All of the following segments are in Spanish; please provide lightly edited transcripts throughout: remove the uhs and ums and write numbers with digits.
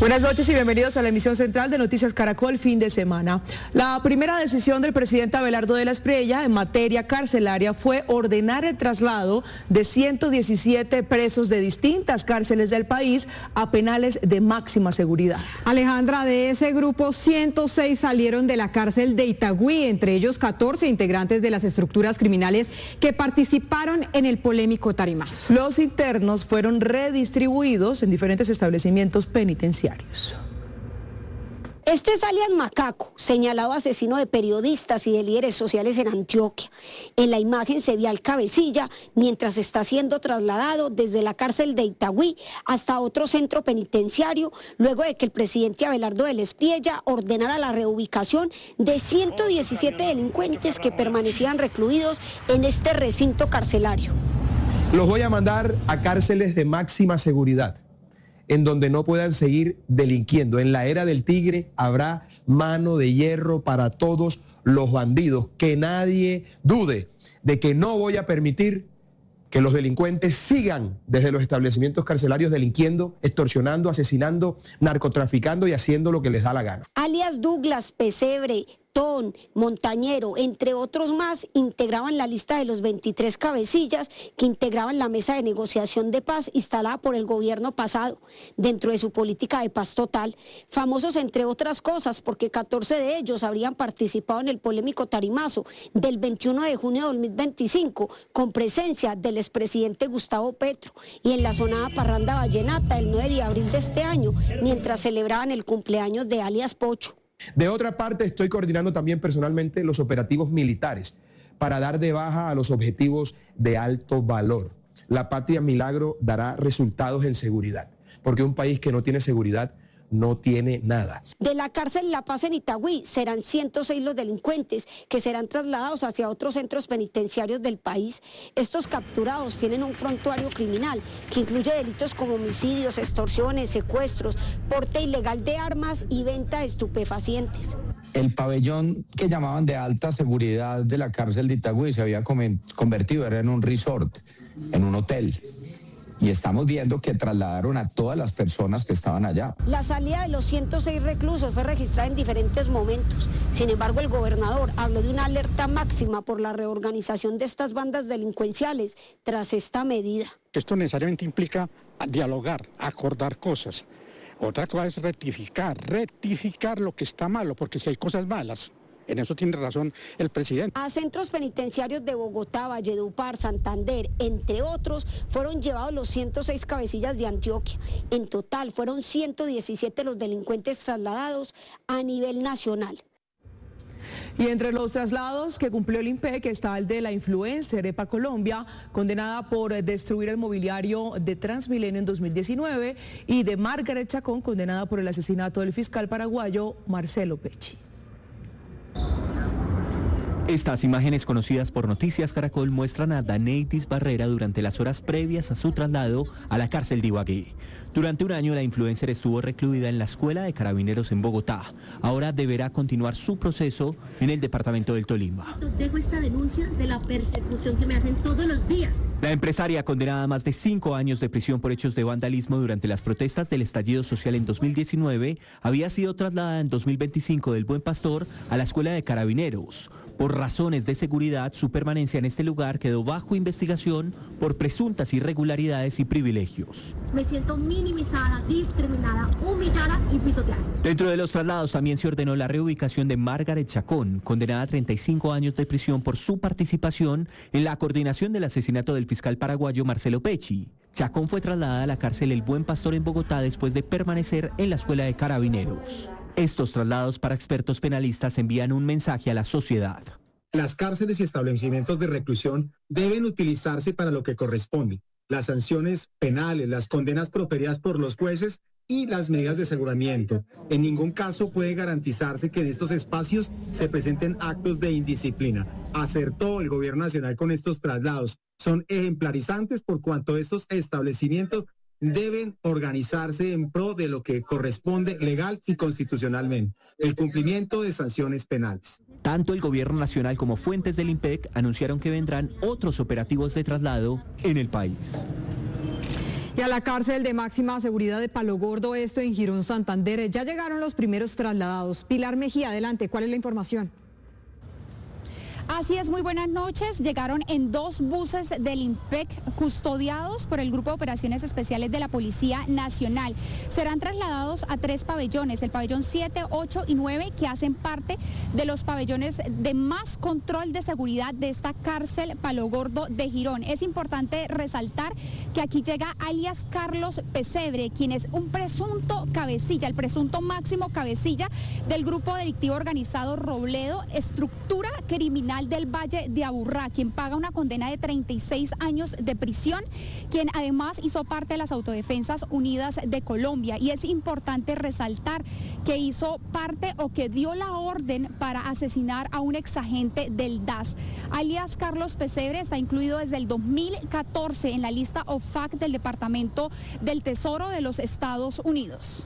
Buenas noches y bienvenidos a la emisión central de Noticias Caracol fin de semana. La primera decisión del presidente Abelardo de la Espriella en materia carcelaria fue ordenar el traslado de 117 presos de distintas cárceles del país a penales de máxima seguridad. Alejandra, de ese grupo 106 salieron de la cárcel de Itagüí, entre ellos 14 integrantes de las estructuras criminales que participaron en el polémico Tarimazo. Los internos fueron redistribuidos en diferentes establecimientos penitenciarios. Este es alias Macaco, señalado asesino de periodistas y de líderes sociales en Antioquia. En la imagen se ve al cabecilla mientras está siendo trasladado desde la cárcel de Itagüí hasta otro centro penitenciario, luego de que el presidente Abelardo de la Espriella ordenara la reubicación de 117 delincuentes que permanecían recluidos en este recinto carcelario. Los voy a mandar a cárceles de máxima seguridad, en donde no puedan seguir delinquiendo. En la era del tigre habrá mano de hierro para todos los bandidos. Que nadie dude de que no voy a permitir que los delincuentes sigan desde los establecimientos carcelarios delinquiendo, extorsionando, asesinando, narcotraficando y haciendo lo que les da la gana. Alias Douglas, Pesebre, Ton, Montañero, entre otros más, integraban la lista de los 23 cabecillas que integraban la mesa de negociación de paz instalada por el gobierno pasado, dentro de su política de paz total, famosos entre otras cosas porque 14 de ellos habrían participado en el polémico Tarimazo del 21 de junio de 2025, con presencia del expresidente Gustavo Petro, y en la sonada parranda vallenata el 9 de abril de este año, mientras celebraban el cumpleaños de alias Pocho. De otra parte, estoy coordinando también personalmente los operativos militares para dar de baja a los objetivos de alto valor. La Patria Milagro dará resultados en seguridad, porque un país que no tiene seguridad no tiene nada. De la cárcel La Paz en Itagüí serán 106 los delincuentes que serán trasladados hacia otros centros penitenciarios del país. Estos capturados tienen un prontuario criminal que incluye delitos como homicidios, extorsiones, secuestros, porte ilegal de armas y venta de estupefacientes. El pabellón que llamaban de alta seguridad de la cárcel de Itagüí se había convertido en un resort, en un hotel. Y estamos viendo que trasladaron a todas las personas que estaban allá. La salida de los 106 reclusos fue registrada en diferentes momentos. Sin embargo, el gobernador habló de una alerta máxima por la reorganización de estas bandas delincuenciales tras esta medida. Esto necesariamente implica dialogar, acordar cosas. Otra cosa es rectificar lo que está malo, porque si hay cosas malas, en eso tiene razón el presidente. A centros penitenciarios de Bogotá, Valledupar, Santander, entre otros, fueron llevados los 106 cabecillas de Antioquia. En total fueron 117 los delincuentes trasladados a nivel nacional. Y entre los traslados que cumplió el IMPEC está el de la influencer EPA Colombia, condenada por destruir el mobiliario de Transmilenio en 2019, y de Margaret Chacón, condenada por el asesinato del fiscal paraguayo Marcelo Pecci. Estas imágenes conocidas por Noticias Caracol muestran a Daneidis Barrera durante las horas previas a su traslado a la cárcel de Ibagué. Durante un año la influencer estuvo recluida en la Escuela de Carabineros en Bogotá. Ahora deberá continuar su proceso en el departamento del Tolima. Dejo esta denuncia de la persecución que me hacen todos los días. La empresaria, condenada a más de 5 años de prisión por hechos de vandalismo durante las protestas del estallido social en 2019, había sido trasladada en 2025 del Buen Pastor a la Escuela de Carabineros. Por razones de seguridad, su permanencia en este lugar quedó bajo investigación por presuntas irregularidades y privilegios. Me siento minimizada, discriminada, humillada y pisoteada. Dentro de los traslados también se ordenó la reubicación de Margaret Chacón, condenada a 35 años de prisión por su participación en la coordinación del asesinato del fiscal paraguayo Marcelo Pecci. Chacón fue trasladada a la cárcel El Buen Pastor en Bogotá después de permanecer en la Escuela de Carabineros. Estos traslados para expertos penalistas envían un mensaje a la sociedad. Las cárceles y establecimientos de reclusión deben utilizarse para lo que corresponde: las sanciones penales, las condenas proferidas por los jueces y las medidas de aseguramiento. En ningún caso puede garantizarse que en estos espacios se presenten actos de indisciplina. Acertó el gobierno nacional con estos traslados. Son ejemplarizantes por cuanto estos establecimientos deben organizarse en pro de lo que corresponde legal y constitucionalmente, el cumplimiento de sanciones penales. Tanto el gobierno nacional como fuentes del IMPEC anunciaron que vendrán otros operativos de traslado en el país. Y a la cárcel de máxima seguridad de Palo Gordo, esto en Girón, Santander, ya llegaron los primeros trasladados. Pilar Mejía, adelante, ¿cuál es la información? Así es, muy buenas noches. Llegaron en 2 buses del INPEC custodiados por el Grupo de Operaciones Especiales de la Policía Nacional. Serán trasladados a 3 pabellones, el pabellón 7, 8 y 9, que hacen parte de los pabellones de más control de seguridad de esta cárcel Palo Gordo de Girón. Es importante resaltar que aquí llega alias Carlos Pesebre, quien es un presunto cabecilla, el presunto máximo cabecilla del grupo delictivo organizado Robledo, estructura criminal del Valle de Aburrá, quien paga una condena de 36 años de prisión, quien además hizo parte de las Autodefensas Unidas de Colombia. Y es importante resaltar que hizo parte o que dio la orden para asesinar a un exagente del DAS. Alias Carlos Pesebre está incluido desde el 2014 en la lista OFAC del Departamento del Tesoro de los Estados Unidos.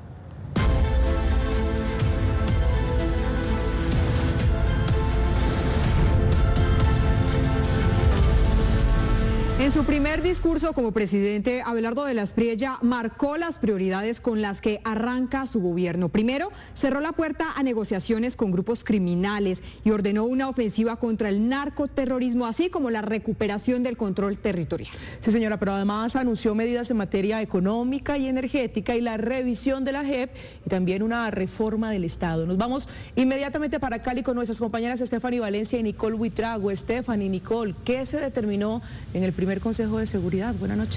En su primer discurso como presidente, Abelardo de la Espriella marcó las prioridades con las que arranca su gobierno. Primero, cerró la puerta a negociaciones con grupos criminales y ordenó una ofensiva contra el narcoterrorismo, así como la recuperación del control territorial. Sí, señora, pero además anunció medidas en materia económica y energética y la revisión de la JEP y también una reforma del Estado. Nos vamos inmediatamente para Cali con nuestras compañeras Stephanie Valencia y Nicole Buitrago. Stephanie, Nicole, ¿qué se determinó en el primer Consejo de Seguridad? Buenas noches.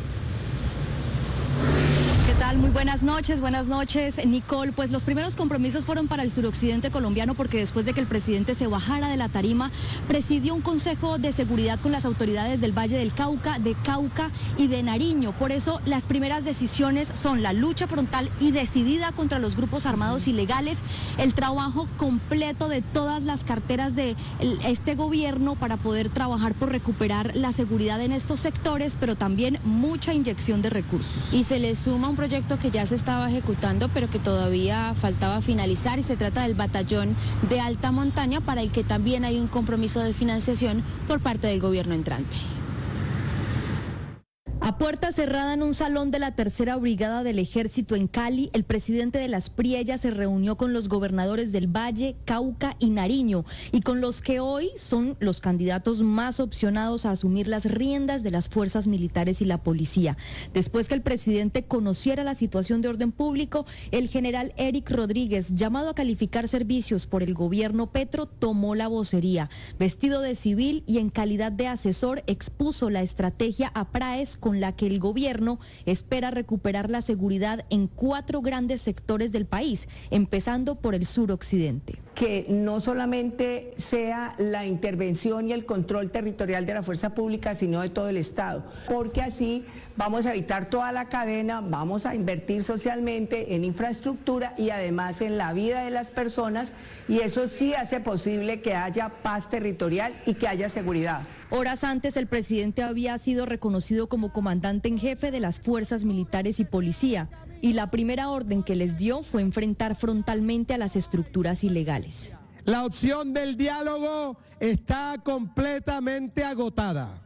¿Qué tal? Muy buenas noches, Nicole. Pues los primeros compromisos fueron para el suroccidente colombiano porque después de que el presidente se bajara de la tarima, presidió un consejo de seguridad con las autoridades del Valle del Cauca, de Cauca y de Nariño. Por eso las primeras decisiones son la lucha frontal y decidida contra los grupos armados ilegales, el trabajo completo de todas las carteras de este gobierno para poder trabajar por recuperar la seguridad en estos sectores, pero también mucha inyección de recursos. Y se le suma un proyecto que ya se estaba ejecutando, pero que todavía faltaba finalizar, y se trata del batallón de alta montaña, para el que también hay un compromiso de financiación por parte del gobierno entrante. A puerta cerrada en un salón de la Tercera Brigada del Ejército en Cali, el presidente de la Espriella se reunió con los gobernadores del Valle, Cauca y Nariño, y con los que hoy son los candidatos más opcionados a asumir las riendas de las fuerzas militares y la policía. Después que el presidente conociera la situación de orden público, el general Eric Rodríguez, llamado a calificar servicios por el gobierno Petro, tomó la vocería. Vestido de civil y en calidad de asesor, expuso la estrategia APRAES con la que el gobierno espera recuperar la seguridad en 4 grandes sectores del país, empezando por el suroccidente. Que no solamente sea la intervención y el control territorial de la fuerza pública, sino de todo el Estado, porque así vamos a evitar toda la cadena, vamos a invertir socialmente en infraestructura y además en la vida de las personas, y eso sí hace posible que haya paz territorial y que haya seguridad. Horas antes, el presidente había sido reconocido como comandante en jefe de las fuerzas militares y policía, y la primera orden que les dio fue enfrentar frontalmente a las estructuras ilegales. La opción del diálogo está completamente agotada.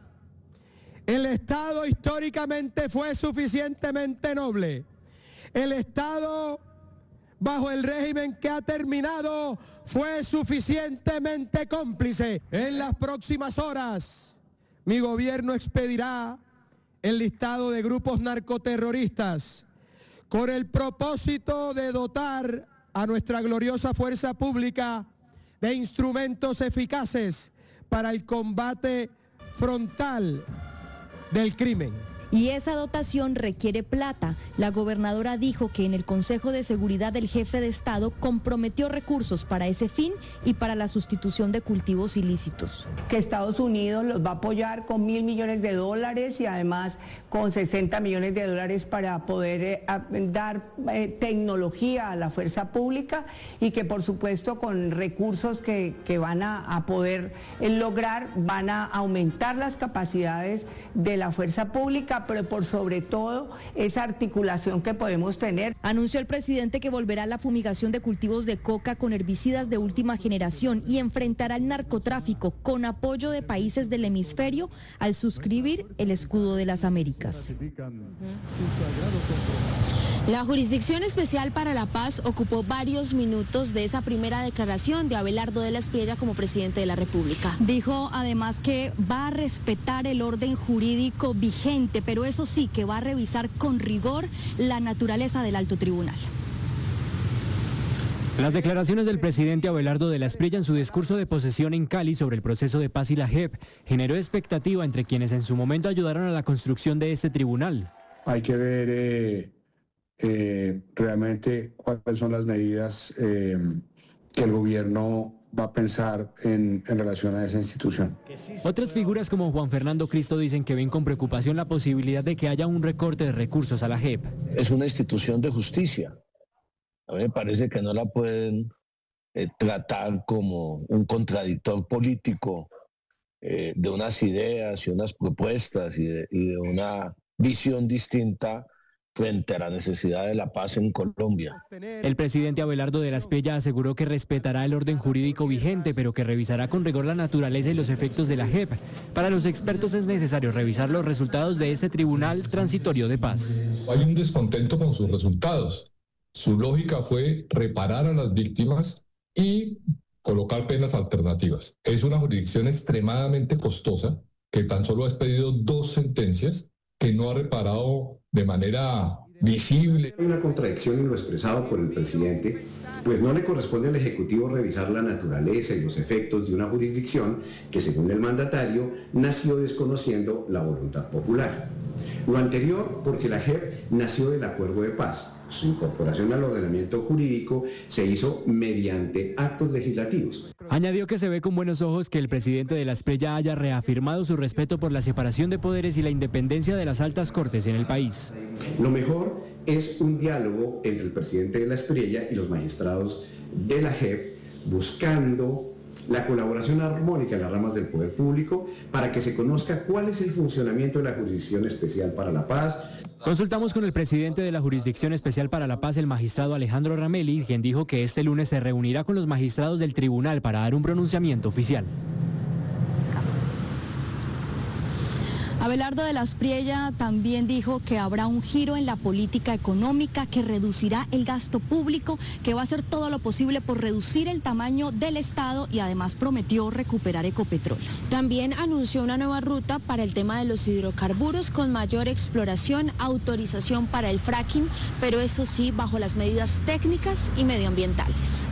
El Estado históricamente fue suficientemente noble. El Estado, bajo el régimen que ha terminado, fue suficientemente cómplice. En las próximas horas, mi gobierno expedirá el listado de grupos narcoterroristas con el propósito de dotar a nuestra gloriosa fuerza pública de instrumentos eficaces para el combate frontal del crimen. Y esa dotación requiere plata. La gobernadora dijo que en el Consejo de Seguridad el jefe de Estado comprometió recursos para ese fin y para la sustitución de cultivos ilícitos. Que Estados Unidos los va a apoyar con $1.000 millones y además con $60 millones para poder dar tecnología a la fuerza pública, y que por supuesto con recursos que van a poder lograr, van a aumentar las capacidades de la fuerza pública, política, pero por sobre todo esa articulación que podemos tener. Anunció el presidente que volverá a la fumigación de cultivos de coca con herbicidas de última generación y enfrentará el narcotráfico con apoyo de países del hemisferio al suscribir el Escudo de las Américas. La Jurisdicción Especial para la Paz ocupó varios minutos de esa primera declaración de Abelardo de la Espriella como presidente de la República. Dijo además que va a respetar el orden jurídico vigente, pero eso sí, que va a revisar con rigor la naturaleza del alto tribunal. Las declaraciones del presidente Abelardo de la Espriella en su discurso de posesión en Cali sobre el proceso de paz y la JEP generó expectativa entre quienes en su momento ayudaron a la construcción de este tribunal. Hay que ver realmente cuáles son las medidas que el gobierno va a pensar en relación a esa institución. Otras figuras como Juan Fernando Cristo dicen que ven con preocupación la posibilidad de que haya un recorte de recursos a la JEP. Es una institución de justicia. A mí me parece que no la pueden tratar como un contradictor político de unas ideas y unas propuestas y de una visión distinta frente a la necesidad de la paz en Colombia. El presidente Abelardo de la Espriella aseguró que respetará el orden jurídico vigente, pero que revisará con rigor la naturaleza y los efectos de la JEP. Para los expertos es necesario revisar los resultados de este tribunal transitorio de paz. Hay un descontento con sus resultados. Su lógica fue reparar a las víctimas y colocar penas alternativas. Es una jurisdicción extremadamente costosa, que tan solo ha expedido 2 sentencias, que no ha reparado de manera visible. Hay una contradicción en lo expresado por el presidente, pues no le corresponde al Ejecutivo revisar la naturaleza y los efectos de una jurisdicción que, según el mandatario, nació desconociendo la voluntad popular. Lo anterior porque la JEP nació del acuerdo de paz. Su incorporación al ordenamiento jurídico se hizo mediante actos legislativos. Añadió que se ve con buenos ojos que el presidente de la Espriella haya reafirmado su respeto por la separación de poderes y la independencia de las altas cortes en el país. Lo mejor es un diálogo entre el presidente de la Espriella y los magistrados de la JEP, buscando la colaboración armónica en las ramas del poder público para que se conozca cuál es el funcionamiento de la Jurisdicción Especial para la Paz. Consultamos con el presidente de la Jurisdicción Especial para la Paz, el magistrado Alejandro Ramelli, quien dijo que este lunes se reunirá con los magistrados del tribunal para dar un pronunciamiento oficial. Abelardo de la Espriella también dijo que habrá un giro en la política económica, que reducirá el gasto público, que va a hacer todo lo posible por reducir el tamaño del Estado y además prometió recuperar Ecopetrol. También anunció una nueva ruta para el tema de los hidrocarburos con mayor exploración, autorización para el fracking, pero eso sí bajo las medidas técnicas y medioambientales.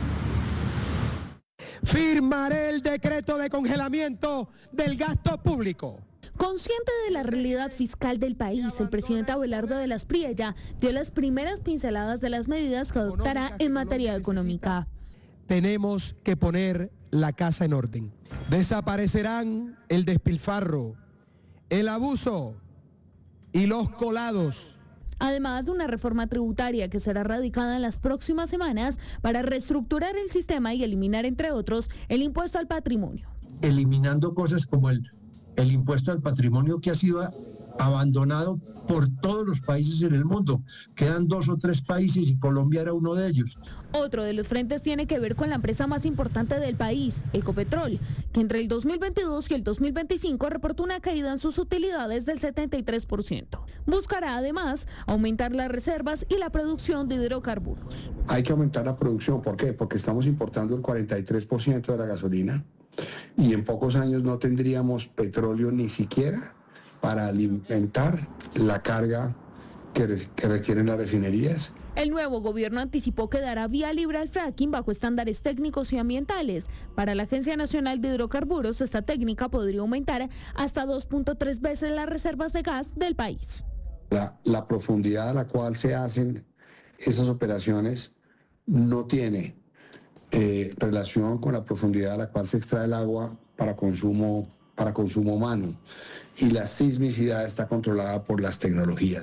Firmaré el decreto de congelamiento del gasto público. Consciente de la realidad fiscal del país, el presidente Abelardo de la Espriella dio las primeras pinceladas de las medidas que adoptará en materia económica. Tenemos que poner la casa en orden. Desaparecerán el despilfarro, el abuso y los colados. Además de una reforma tributaria que será radicada en las próximas semanas para reestructurar el sistema y eliminar, entre otros, el impuesto al patrimonio. Eliminando cosas como el impuesto al patrimonio, que ha sido abandonado por todos los países en el mundo. Quedan 2 o 3 países y Colombia era uno de ellos. Otro de los frentes tiene que ver con la empresa más importante del país, Ecopetrol, que entre el 2022 y el 2025 reportó una caída en sus utilidades del 73%. Buscará además aumentar las reservas y la producción de hidrocarburos. Hay que aumentar la producción. ¿Por qué? Porque estamos importando el 43% de la gasolina y en pocos años no tendríamos petróleo ni siquiera para alimentar la carga que requieren las refinerías. El nuevo gobierno anticipó que dará vía libre al fracking bajo estándares técnicos y ambientales. Para la Agencia Nacional de Hidrocarburos, esta técnica podría aumentar hasta 2.3 veces las reservas de gas del país. La profundidad a la cual se hacen esas operaciones no tiene relación con la profundidad a la cual se extrae el agua para consumo humano, y la sismicidad está controlada por las tecnologías.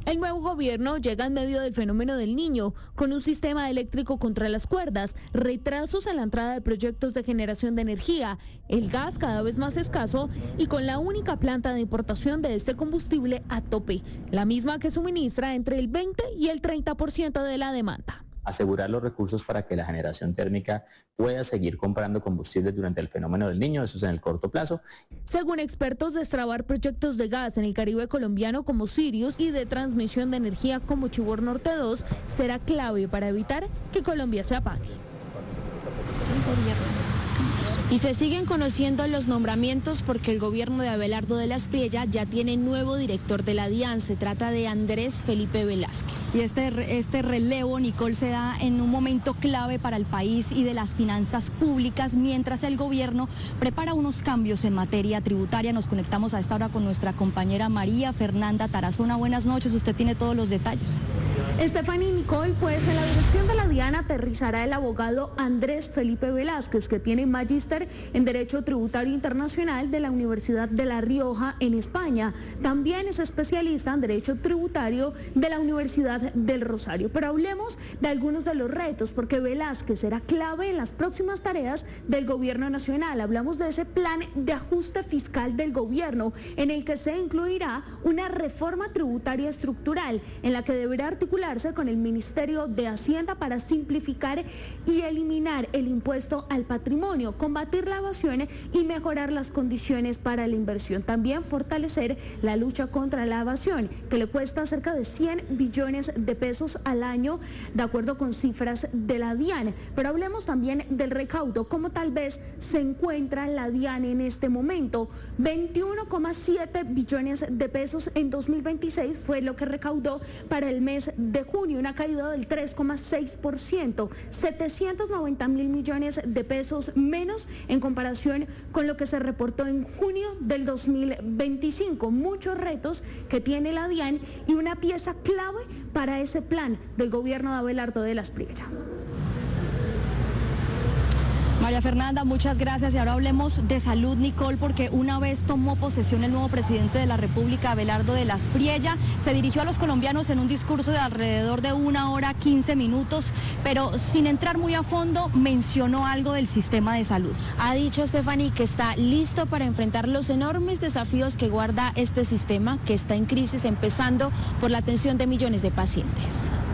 El nuevo gobierno llega en medio del fenómeno del Niño, con un sistema eléctrico contra las cuerdas, retrasos en la entrada de proyectos de generación de energía, el gas cada vez más escaso y con la única planta de importación de este combustible a tope, la misma que suministra entre el 20 y el 30% de la demanda. Asegurar los recursos para que la generación térmica pueda seguir comprando combustibles durante el fenómeno del Niño, eso es en el corto plazo. Según expertos, destrabar proyectos de gas en el Caribe colombiano como Sirius y de transmisión de energía como Chivor Norte 2 será clave para evitar que Colombia se apague. Y se siguen conociendo los nombramientos porque el gobierno de Abelardo de la Espriella ya tiene nuevo director de la DIAN. Se trata de Andrés Felipe Velázquez. Y este relevo, Nicole, se da en un momento clave para el país y de las finanzas públicas, mientras el gobierno prepara unos cambios en materia tributaria. Nos conectamos a esta hora con nuestra compañera María Fernanda Tarazona. Buenas noches, usted tiene todos los detalles. Stephanie y Nicole, pues en la dirección de la DIAN aterrizará el abogado Andrés Felipe Velázquez, que tiene magíster en Derecho Tributario Internacional de la Universidad de La Rioja en España. También es especialista en Derecho Tributario de la Universidad del Rosario. Pero hablemos de algunos de los retos, porque Velázquez será clave en las próximas tareas del gobierno nacional. Hablamos de ese plan de ajuste fiscal del gobierno, en el que se incluirá una reforma tributaria estructural, en la que deberá articularse con el Ministerio de Hacienda para simplificar y eliminar el impuesto al patrimonio, combatir la evasión y mejorar las condiciones para la inversión. También fortalecer la lucha contra la evasión, que le cuesta cerca de 100 billones de pesos al año, de acuerdo con cifras de la DIAN. Pero hablemos también del recaudo, cómo tal vez se encuentra la DIAN en este momento. 21,7 billones de pesos en 2026 fue lo que recaudó para el mes de junio, una caída del 3,6%, 790 mil millones de pesos menos en comparación con lo que se reportó en junio del 2025. Muchos retos que tiene la DIAN y una pieza clave para ese plan del gobierno de Abelardo de la Espriella. María Fernanda, muchas gracias. Y ahora hablemos de salud, Nicole, porque una vez tomó posesión el nuevo presidente de la República, Abelardo de la Espriella, se dirigió a los colombianos en un discurso de alrededor de 1 hora 15 minutos, pero sin entrar muy a fondo, mencionó algo del sistema de salud. Ha dicho Stephanie que está listo para enfrentar los enormes desafíos que guarda este sistema, que está en crisis, empezando por la atención de millones de pacientes.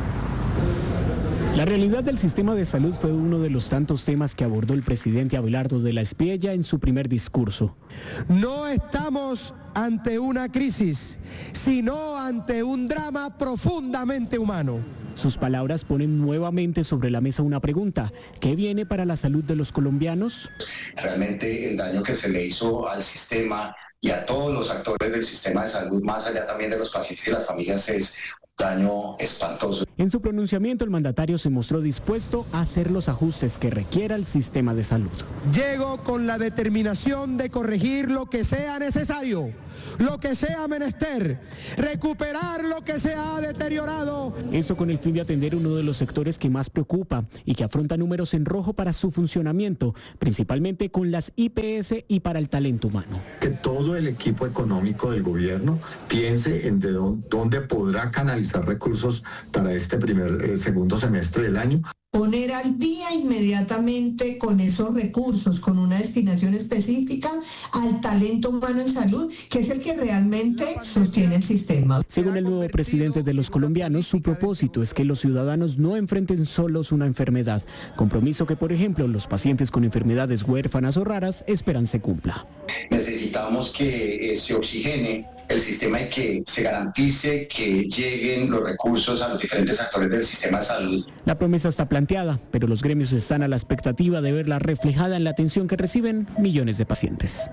La realidad del sistema de salud fue uno de los tantos temas que abordó el presidente Abelardo de la Espriella en su primer discurso. No estamos ante una crisis, sino ante un drama profundamente humano. Sus palabras ponen nuevamente sobre la mesa una pregunta: ¿qué viene para la salud de los colombianos? Realmente el daño que se le hizo al sistema y a todos los actores del sistema de salud, más allá también de los pacientes y las familias, es daño espantoso. En su pronunciamiento, el mandatario se mostró dispuesto a hacer los ajustes que requiera el sistema de salud. Llego con la determinación de corregir lo que sea necesario, lo que sea menester, recuperar lo que se ha deteriorado. Esto con el fin de atender uno de los sectores que más preocupa y que afronta números en rojo para su funcionamiento, principalmente con las IPS y para el talento humano. Que todo el equipo económico del gobierno piense en dónde podrá canalizar recursos para este segundo semestre del año. Poner al día inmediatamente con esos recursos, con una destinación específica al talento humano en salud, que es el que realmente sostiene el sistema. Según el nuevo presidente de los colombianos, su propósito es que los ciudadanos no enfrenten solos una enfermedad, compromiso que, por ejemplo, los pacientes con enfermedades huérfanas o raras esperan se cumpla. Necesitamos que se oxigene el sistema y que se garantice que lleguen los recursos a los diferentes actores del sistema de salud. La promesa está planteada, pero los gremios están a la expectativa de verla reflejada en la atención que reciben millones de pacientes.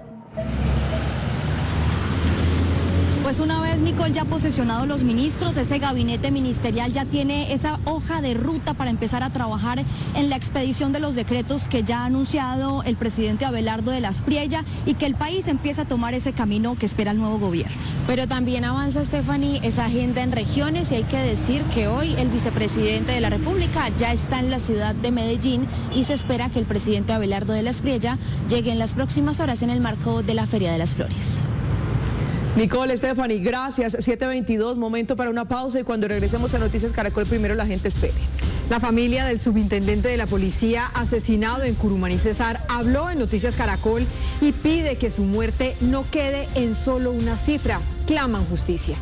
Pues una vez, Nicole, ya posesionados los ministros, ese gabinete ministerial ya tiene esa hoja de ruta para empezar a trabajar en la expedición de los decretos que ya ha anunciado el presidente Abelardo de la Espriella y que el país empiece a tomar ese camino que espera el nuevo gobierno. Pero también avanza, Stephanie, esa agenda en regiones y hay que decir que hoy el vicepresidente de la República ya está en la ciudad de Medellín y se espera que el presidente Abelardo de la Espriella llegue en las próximas horas en el marco de la Feria de las Flores. Nicole, Stephanie, gracias. 7:22, momento para una pausa y cuando regresemos a Noticias Caracol, primero la gente espere. La familia del subintendente de la policía asesinado en Curumaní, Cesar, habló en Noticias Caracol y pide que su muerte no quede en solo una cifra. Claman justicia.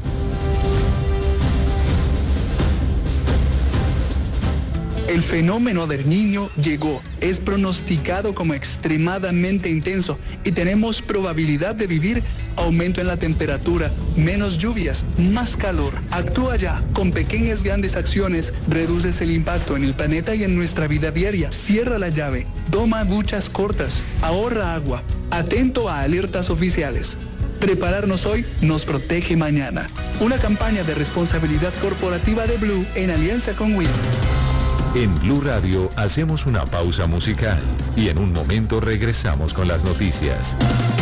El fenómeno del Niño llegó, es pronosticado como extremadamente intenso y tenemos probabilidad de vivir aumento en la temperatura, menos lluvias, más calor. Actúa ya, con pequeñas grandes acciones, reduces el impacto en el planeta y en nuestra vida diaria. Cierra la llave, toma duchas cortas, ahorra agua, atento a alertas oficiales. Prepararnos hoy nos protege mañana. Una campaña de responsabilidad corporativa de Blue en alianza con WIN. En Blue Radio hacemos una pausa musical y en un momento regresamos con las noticias.